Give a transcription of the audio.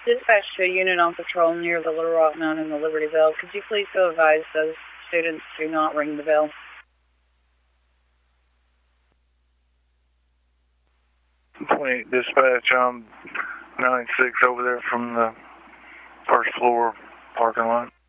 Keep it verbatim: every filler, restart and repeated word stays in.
Dispatch to a unit on patrol near the Little Rock Mountain and the Liberty Bell. Could you please go advise those students to not ring the bell? twenty dispatch, I'm ninety-six over there from the first floor parking lot.